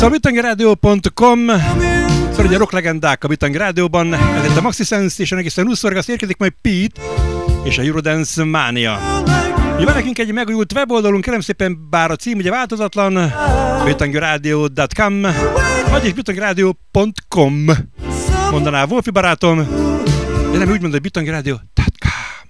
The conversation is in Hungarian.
a bitangeradio.com. Szóval ugye rock legendák a Bitang Rádióban. Ez itt a Maxi Sense, és egészen 20 óra érkezik majd Pete és a Eurodance Mania. Ugye van nekünk egy megújult weboldalunk, kérem szépen, bár a cím ugye változatlan, bitangeradio.com, vagyis bitangeradio.com mondaná Wolfi barátom, de nem úgy mondod, hogy Bitang Rádió.